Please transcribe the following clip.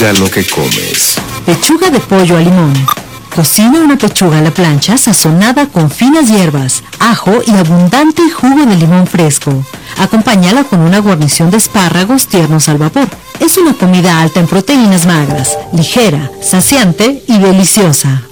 Cuida lo que comes. Pechuga de pollo a limón. Cocina una pechuga a la plancha sazonada con finas hierbas, ajo y abundante jugo de limón fresco. Acompáñala con una guarnición de espárragos tiernos al vapor. Es una comida alta en proteínas magras, ligera, saciante y deliciosa.